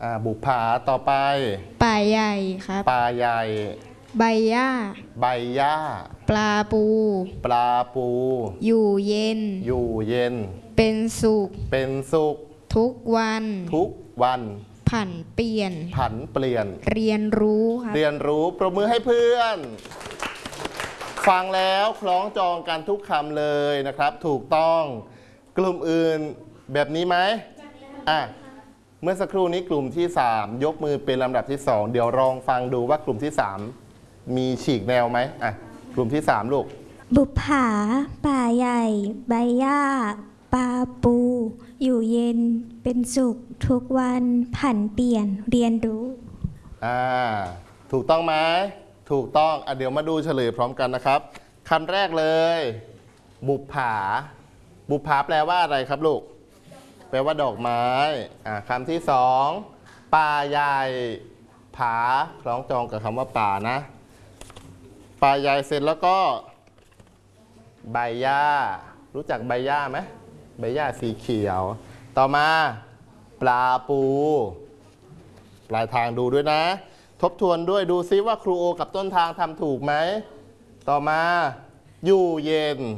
บุปผาต่อไปป่าใหญ่ครับป่าใหญ่ใบหญ้าใบหญ้าปลาปูปลาปูอยู่เย็นอยู่เย็นเป็นสุขเป็นสุขทุกวันทุกวันผันเปลี่ยนผันเปลี่ยนเรียนรู้ครับเรียนรู้ปรบมือให้เพื่อนฟังแล้วคล้องจองกันทุกคำเลยนะครับถูกต้องกลุ่มอื่นแบบนี้ไหมเมื่อสักครู่นี้กลุ่มที่3ยกมือเป็นลำดับที่2เดี๋ยวลองฟังดูว่ากลุ่มที่3มีฉีกแนวไหมกลุ่มที่3ลูกบุปผาป่าใหญ่ใบหญ้าปลาปูอยู่เย็นเป็นสุขทุกวันผันเปลี่ยนเรียนรู้ถูกต้องไหมถูกต้องเดี๋ยวมาดูเฉลยพร้อมกันนะครับคำแรกเลยบุปผาบุปผาแปลว่าอะไรครับลูกแปลว่าดอกไม้คำที่2ป่าใหญ่ผาคล้องจองกับคำว่าป่านะป่าใหญ่เสร็จแล้วก็ใบหญ้ารู้จักใบหญ้าไหมใบหญ้าสีเขียวต่อมาปลาปูปลายทางดูด้วยนะทบทวนด้วยดูซิว่าครูโอกับต้นทางทำถูกไหมต่อมาอยู่เย็น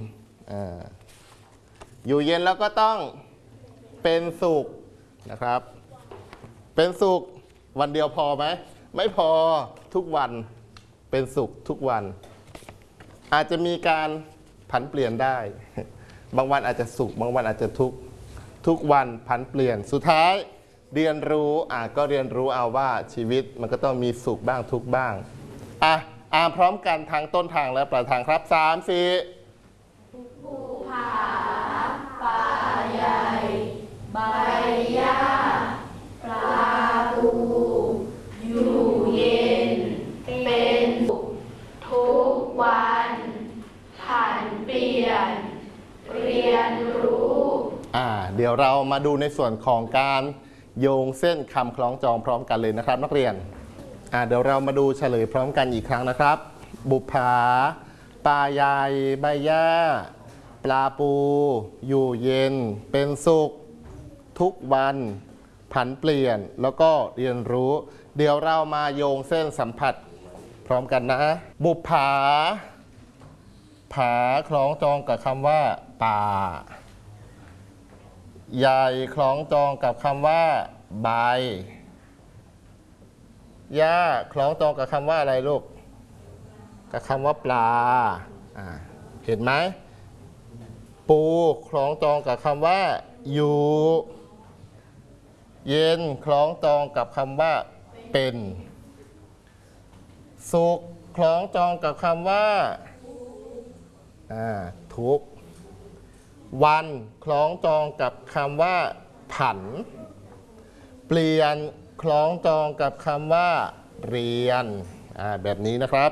อยู่เย็นแล้วก็ต้องเป็นสุขนะครับเป็นสุขวันเดียวพอไหมไม่พอทุกวันเป็นสุขทุกวันอาจจะมีการผันเปลี่ยนได้บางวันอาจจะสุขบางวันอาจจะทุกวันผันเปลี่ยนสุดท้ายเรียนรู้ก็เรียนรู้เอาว่าชีวิตมันก็ต้องมีสุขบ้างทุกบ้างอ่านพร้อมกันทางต้นทางและปลายทางครับ3 4 ภูผาป่าใหญ่ใบหญ้าปลาปูอยู่เย็นเป็นสุขทุกวันผันเปลี่ยนเรียนรู้เดี๋ยวเรามาดูในส่วนของการโยงเส้นคำคล้องจองพร้อมกันเลยนะครับนักเรียนเดี๋ยวเรามาดูเฉลยพร้อมกันอีกครั้งนะครับบุปผาป่าใหญ่ใบหญ้าปลาปูอยู่เย็นเป็นสุขทุกวันผันเปลี่ยนแล้วก็เรียนรู้เดี๋ยวเรามาโยงเส้นสัมผัสพร้อมกันนะบุปผาผาคล้องจองกับคำว่าป่าใหญ่คล้องจองกับคำว่าใบหญ้าคล้องจองกับคำว่าอะไรลูกกับคำว่าปลาเห็นไหมปูคล้องจองกับคำว่าอยู่เย็นคล้องจองกับคำว่าเป็นสุขคล้องจองกับคำว่าทุกวันคล้องจองกับคำว่าผันเปลี่ยนคล้องจองกับคำว่าเรียนแบบนี้นะครับ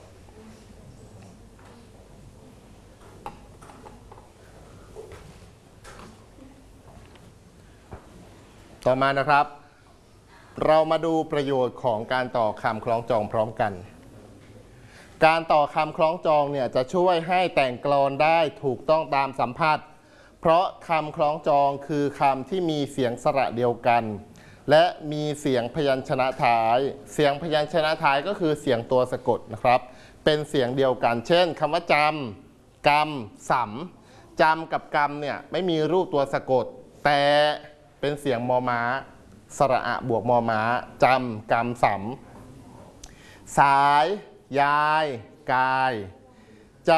ต่อมานะครับเรามาดูประโยชน์ของการต่อคำคล้องจองพร้อมกันการต่อคำคล้องจองเนี่ยจะช่วยให้แต่งกลอนได้ถูกต้องตามสัมผัสเพราะคำคล้องจองคือคำที่มีเสียงสระเดียวกันและมีเสียงพยัญชนะท้ายเสียงพยัญชนะท้ายก็คือเสียงตัวสะกดนะครับเป็นเสียงเดียวกันเช่นคำว่าจำกำสำจำกับกำเนี่ยไม่มีรูปตัวสะกดแต่เป็นเสียงมอม้าสระอะบวกมอม้าจำกำสำสายยายกายใจ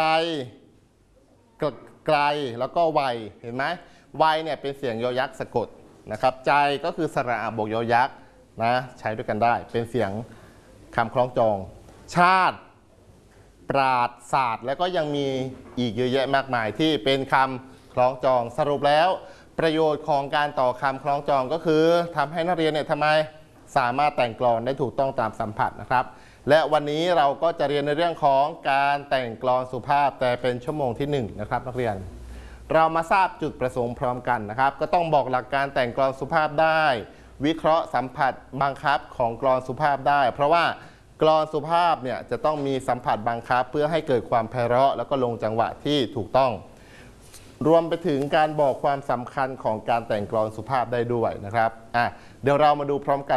ไกลแล้วก็ไวเห็นไหมไวเนี่ยเป็นเสียงยอยักษ์สะกดนะครับใจก็คือสระอะบวกยอยักษ์นะใช้ด้วยกันได้เป็นเสียงคำคล้องจองชาติปราดศาสตร์แล้วก็ยังมีอีกเยอะแยะมากมายที่เป็นคำคล้องจองสรุปแล้วประโยชน์ของการต่อคำคล้องจองก็คือทำให้นักเรียนเนี่ยทำไมสามารถแต่งกลอนได้ถูกต้องตามสัมผัสนะครับและวันนี้เราก็จะเรียนในเรื่องของการแต่งกลอนสุภาพแต่เป็นชั่วโมงที่1นะครับนักเรียนเรามาทราบจุดประสงค์พร้อมกันนะครับก็ต้องบอกหลักการแต่งกลอนสุภาพได้วิเคราะห์สัมผัสบังคับของกลอนสุภาพได้เพราะว่ากลอนสุภาพเนี่ยจะต้องมีสัมผัสบังคับเพื่อให้เกิดความไพเราะแล้วก็ลงจังหวะที่ถูกต้องรวมไปถึงการบอกความสำคัญของการแต่งกลอนสุภาพได้ด้วยนะครับเดี๋ยวเรามาดูพร้อมกัน